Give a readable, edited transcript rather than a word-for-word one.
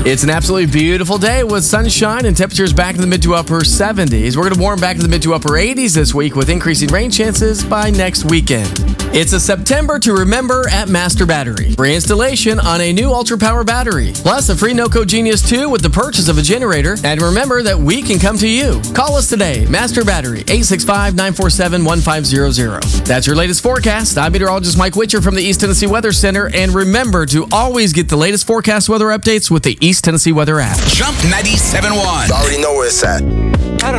It's an absolutely beautiful day with sunshine and temperatures back in the mid to upper 70s. We're going to warm back to the mid to upper 80s this week with increasing rain chances by next weekend. It's a September to remember at Master Battery. Free installation on a new Ultra Power battery. Plus a free NoCo Genius 2 with the purchase of a generator. And remember that we can come to you. Call us today. Master Battery, 865-947-1500. That's your latest forecast. I'm meteorologist Mike Witcher from the East Tennessee Weather Center. And remember to always get the latest forecast weather updates with the East Tennessee Weather app. Jump 97.1. I already know where it's at.